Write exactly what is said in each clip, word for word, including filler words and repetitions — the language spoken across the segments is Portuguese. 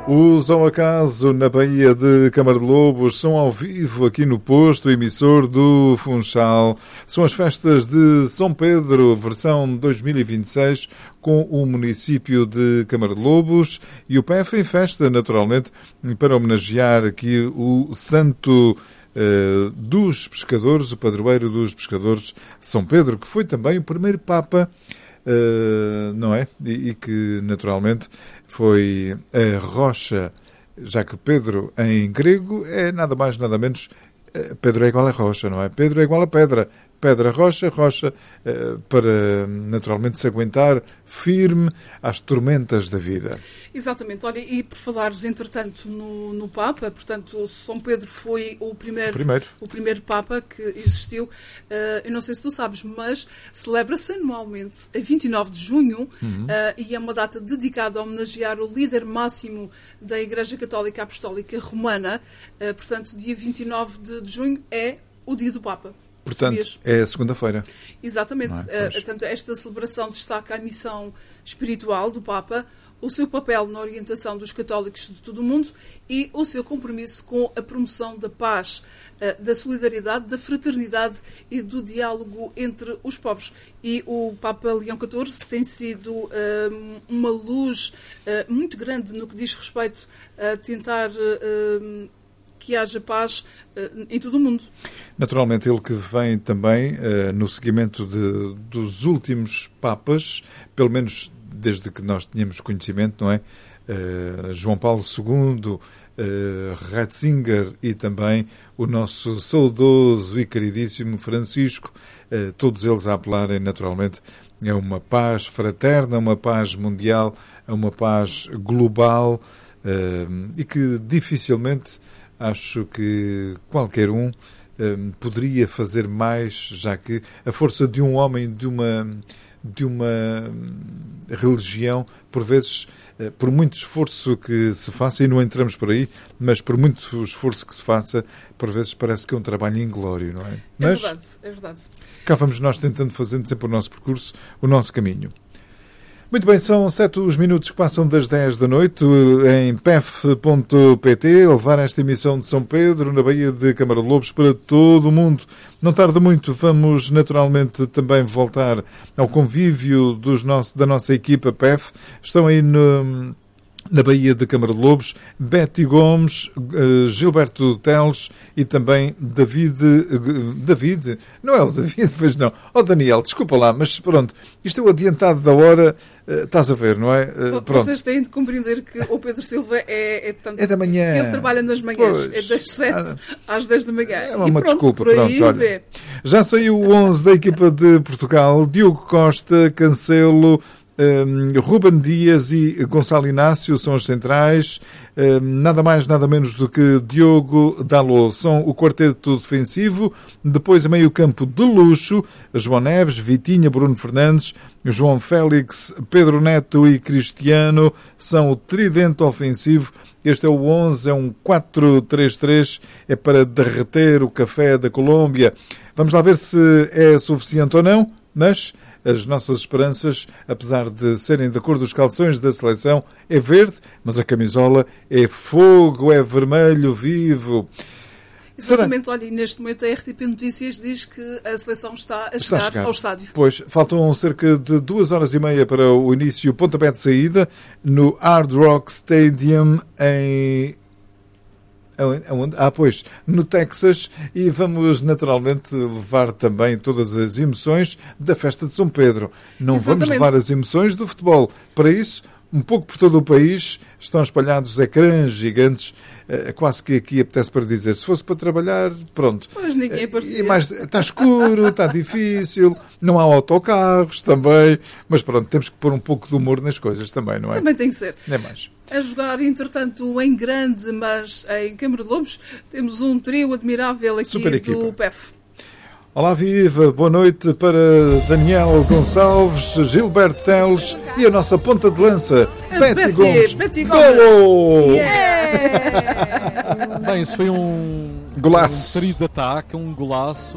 Os Ao Acaso na Baía de Câmara de Lobos são ao vivo aqui no posto emissor do Funchal. São as festas de São Pedro, versão dois mil e vinte e seis, com o município de Câmara de Lobos e o P E F em festa, naturalmente, para homenagear aqui o santo uh, dos pescadores, o padroeiro dos pescadores, São Pedro, que foi também o primeiro Papa, uh, não é? E, e que, naturalmente, foi a rocha, já que Pedro em grego é nada mais, nada menos, Pedro é igual a rocha, não é? Pedro é igual a pedra. Pedra, rocha, rocha, para naturalmente se aguentar firme às tormentas da vida. Exatamente. Olha, e por falares, entretanto, no, no Papa, portanto, São Pedro foi o primeiro, primeiro. o primeiro Papa que existiu. Uh, eu não sei se tu sabes, mas celebra-se anualmente a vinte e nove de junho, uhum. uh, e é uma data dedicada a homenagear o líder máximo da Igreja Católica Apostólica Romana. Uh, portanto, dia vinte e nove de, de junho é o dia do Papa. Portanto, Sabias? É a segunda-feira. Exatamente. É? Uh, portanto, esta celebração destaca a missão espiritual do Papa, o seu papel na orientação dos católicos de todo o mundo e o seu compromisso com a promoção da paz, uh, da solidariedade, da fraternidade e do diálogo entre os povos. E o Papa Leão catorze tem sido uh, uma luz uh, muito grande no que diz respeito a tentar Uh, que haja paz uh, em todo o mundo. Naturalmente, ele que vem também uh, no seguimento de, dos últimos papas, pelo menos desde que nós tínhamos conhecimento, não é? Uh, João Paulo segundo, uh, Ratzinger e também o nosso saudoso e queridíssimo Francisco, uh, todos eles a apelarem naturalmente a uma paz fraterna, a uma paz mundial, a uma paz global, uh, e que dificilmente acho que qualquer um um, poderia fazer mais, já que a força de um homem, de uma, de uma religião, por vezes, por muito esforço que se faça, e não entramos por aí, mas por muito esforço que se faça, por vezes parece que é um trabalho inglório, não é? É mas, verdade, é verdade. Cá vamos nós tentando fazer sempre o nosso percurso, o nosso caminho. Muito bem, são sete os minutos que passam das dez da noite em P E F ponto pt, levar esta emissão de São Pedro na Baía de Câmara de Lobos para todo o mundo. Não tarda muito, vamos naturalmente também voltar ao convívio dos nosso, da nossa equipa P E F. Estão aí no, na Baía de Câmara de Lobos Betty Gomes, uh, Gilberto Teles e também David, uh, David, não é o David, pois não, ó oh, Daniel, desculpa lá, mas pronto, isto é o adiantado da hora, uh, estás a ver, não é? Uh, pronto. Vocês têm de compreender que o Pedro Silva é, é, portanto, é da manhã, ele trabalha nas manhãs, pois. É das sete às dez da manhã. É uma e pronto, desculpa, por aí pronto, olha. Vê. Já saiu o onze da equipa de Portugal, Diogo Costa, Cancelo, Um, Ruben Dias e Gonçalo Inácio são os centrais, um, nada mais, nada menos do que Diogo Dalot são o quarteto defensivo. Depois a meio campo de luxo, João Neves, Vitinha, Bruno Fernandes, João Félix, Pedro Neto e Cristiano são o tridente ofensivo. Este é o onze, é um quatro três três, é para derreter o café da Colômbia. Vamos lá ver se é suficiente ou não, mas as nossas esperanças, apesar de serem da cor dos calções da seleção, é verde, mas a camisola é fogo, é vermelho vivo. Exatamente, olha, e neste momento a R T P Notícias diz que a seleção está a, está chegar, a chegar ao estádio. Pois, faltam cerca de duas horas e meia para o início, o pontapé de saída, no Hard Rock Stadium em... Aonde? Ah, pois, no Texas, e vamos naturalmente levar também todas as emoções da festa de São Pedro. Não Exatamente. Vamos levar as emoções do futebol. Para isso, um pouco por todo o país, estão espalhados ecrãs gigantes, quase que aqui apetece para dizer, se fosse para trabalhar, pronto. Mas ninguém aparecia. E mais, está escuro, está difícil, não há autocarros também, mas pronto, temos que pôr um pouco de humor nas coisas também, não é? Também tem que ser. É mais. A jogar, entretanto, em grande, mas em Câmara de Lobos, temos um trio admirável aqui do P E F. Olá, viva! Boa noite para Daniel Gonçalves, Gilberto Teles e a nossa ponta de lança, a Betty, Betty Gomes. Betty Gomes. Golo! Yeah! Bem, isso foi um golaço. Um trio de ataque, um golaço.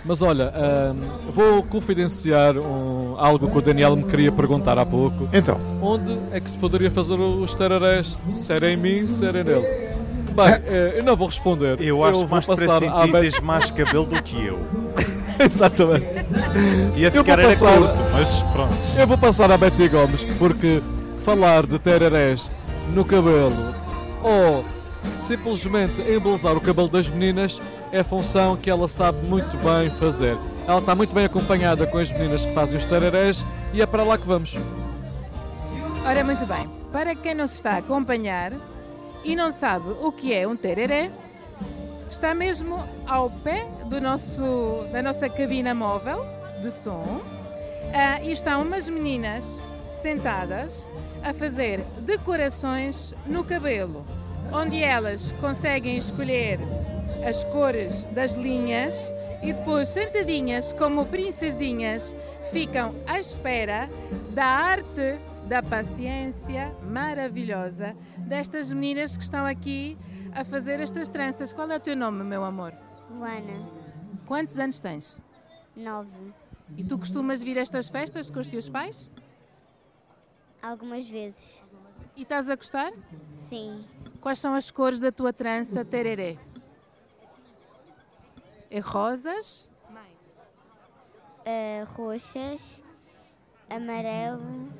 Mas olha, um, vou confidenciar um, algo que o Daniel me queria perguntar há pouco. Então? Onde é que se poderia fazer os tererés? Se era em mim, se era nele? Bem, uh, eu não vou responder. Eu acho eu que mais passar depressa em ti tens mais cabelo do que eu. Exatamente. Ia ficar era passar, curto, mas pronto. Eu vou passar a Betty Gomes, porque falar de tererés no cabelo ou simplesmente embelezar o cabelo das meninas é função que ela sabe muito bem fazer. Ela está muito bem acompanhada com as meninas que fazem os tererés e é para lá que vamos. Ora, muito bem. Para quem nos está a acompanhar e não sabe o que é um tereré, está mesmo ao pé do nosso, da nossa cabina móvel de som ah, e estão umas meninas sentadas a fazer decorações no cabelo, onde elas conseguem escolher as cores das linhas e depois, sentadinhas como princesinhas, ficam à espera da arte, da paciência maravilhosa destas meninas que estão aqui a fazer estas tranças. Qual é o teu nome, meu amor? Luana. Quantos anos tens? Nove. E tu costumas vir a estas festas com os teus pais? Algumas vezes. E estás a gostar? Sim. Quais são as cores da tua trança tereré? É rosas? Mais. Uh, roxas, amarelo.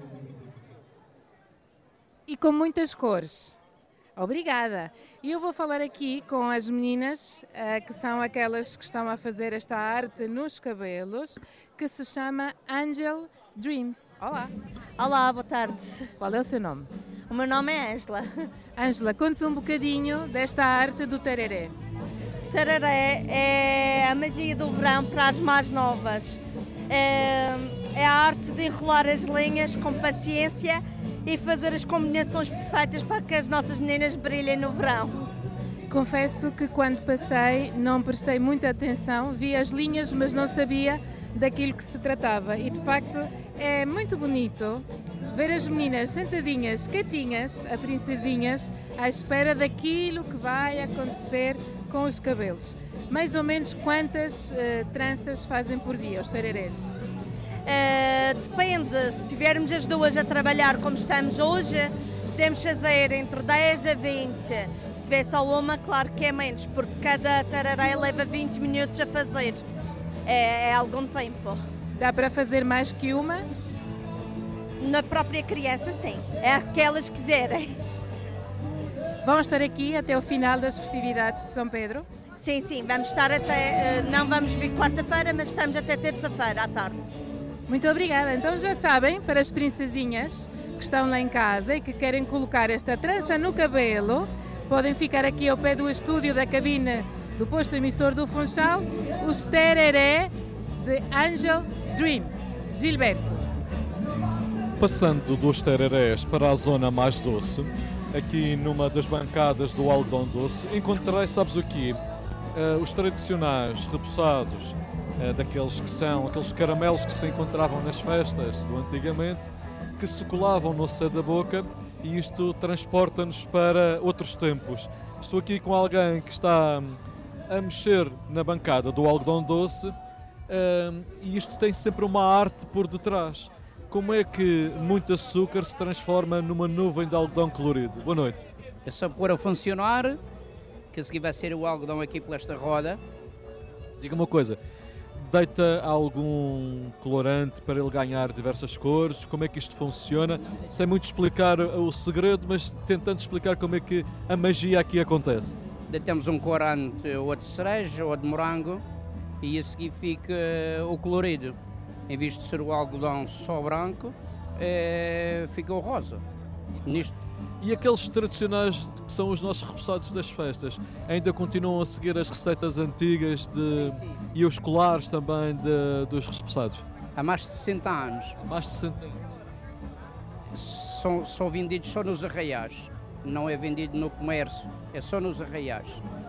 E com muitas cores. Obrigada. E eu vou falar aqui com as meninas, uh, que são aquelas que estão a fazer esta arte nos cabelos, que se chama Angel Dreams. Olá. Olá, boa tarde. Qual é o seu nome? O meu nome é Ângela. Ângela, conte-nos um bocadinho desta arte do tereré. Tereré é a magia do verão para as mais novas. É, é a arte de enrolar as linhas com paciência e fazer as combinações perfeitas para que as nossas meninas brilhem no verão. Confesso que quando passei não prestei muita atenção, vi as linhas, mas não sabia daquilo que se tratava. E de facto é muito bonito ver as meninas sentadinhas, quietinhas, a princesinhas, à espera daquilo que vai acontecer com os cabelos. Mais ou menos quantas uh, tranças fazem por dia, os tererés? Uh, depende, se tivermos as duas a trabalhar como estamos hoje, podemos fazer entre dez a vinte. Se tiver só uma, claro que é menos, porque cada tereré leva vinte minutos a fazer. É, é algum tempo. Dá para fazer mais que uma? Na própria criança, sim. É aquelas que quiserem. Vão estar aqui até o final das festividades de São Pedro? Sim, sim, vamos estar até, não vamos vir quarta-feira, mas estamos até terça-feira à tarde. Muito obrigada. Então já sabem, para as princesinhas que estão lá em casa e que querem colocar esta trança no cabelo, podem ficar aqui ao pé do estúdio da cabine do posto emissor do Funchal, os tereré de Angel Dreams. Gilberto. Passando dos tererés para a zona mais doce, aqui numa das bancadas do algodão doce, encontrei, sabes o quê? Uh, os tradicionais repousados, uh, daqueles que são, aqueles caramelos que se encontravam nas festas do antigamente, que se colavam no céu da boca, e isto transporta-nos para outros tempos. Estou aqui com alguém que está a mexer na bancada do algodão doce, uh, e isto tem sempre uma arte por detrás. Como é que muito açúcar se transforma numa nuvem de algodão colorido? Boa noite. É só pôr a funcionar, que a seguir vai ser o algodão aqui por esta roda. Diga-me uma coisa, deita algum colorante para ele ganhar diversas cores? Como é que isto funciona? Sem muito explicar o segredo, mas tentando explicar como é que a magia aqui acontece. Deitamos um corante ou de cereja ou de morango e a seguir fica o colorido. Em vez de ser o algodão só branco, é, fica o rosa. Nisto. E aqueles tradicionais que são os nossos repousados das festas, ainda continuam a seguir as receitas antigas de, e os colares também de, dos repousados? Há mais de sessenta anos. Há mais de sessenta anos. São, são vendidos só nos arraiais. Não é vendido no comércio, é só nos arraiais.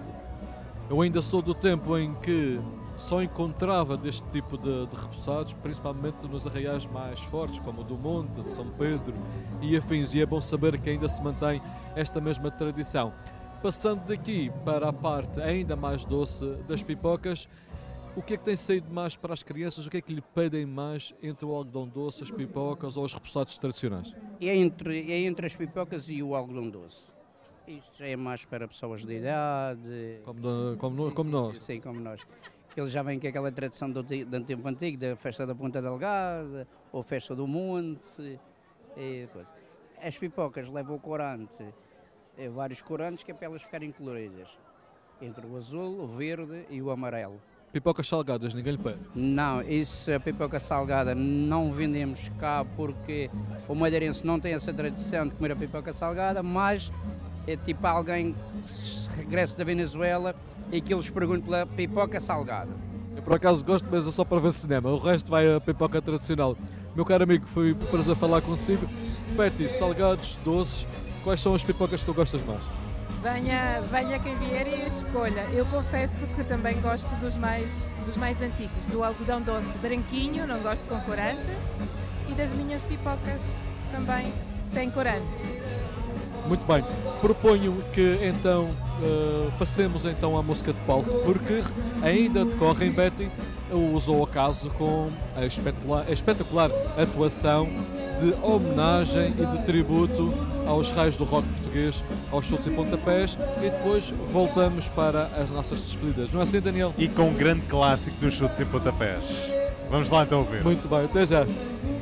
Eu ainda sou do tempo em que só encontrava deste tipo de, de repousados, principalmente nos arraiais mais fortes, como o do Monte, de São Pedro e afins, e é bom saber que ainda se mantém esta mesma tradição. Passando daqui para a parte ainda mais doce das pipocas, O que é que tem saído mais para as crianças? O que é que lhe pedem mais entre o algodão doce, as pipocas ou os repousados tradicionais? É entre, é entre as pipocas e o algodão doce. Isto já é mais para pessoas de idade. Como, no- como, no- Sim, como sim, nós. Sim, sim, como nós. Eles já vêm com aquela tradição do, te- do tempo antigo, da festa da Ponta Delgada, ou festa do Monte. E coisa. As pipocas levam o corante, eh, vários corantes, que é para elas ficarem coloridas. Entre o azul, o verde e o amarelo. Pipocas salgadas, ninguém lhe pede. Não, isso, a pipoca salgada não vendemos cá porque o madeirense não tem essa tradição de comer a pipoca salgada, mas é tipo alguém que se regressa da Venezuela e que eles perguntam pela pipoca salgada. Eu por acaso gosto, mas é só para ver cinema. O resto vai a pipoca tradicional. Meu caro amigo, foi um prazer falar consigo. Betty, salgados, doces, quais são as pipocas que tu gostas mais? Venha, venha quem vier e escolha. Eu confesso que também gosto dos mais, dos mais antigos, do algodão doce branquinho, não gosto com corante, e das minhas pipocas também sem corantes. Muito bem, proponho que então eh, passemos então à música de palco, porque ainda decorre em Betty o uso ao acaso com a espetacular, a espetacular atuação de homenagem e de tributo aos raios do rock português, aos chutes e pontapés, e depois voltamos para as nossas despedidas. Não é assim, Daniel? E com um grande clássico dos chutes e pontapés. Vamos lá então ver. Muito bem, até já.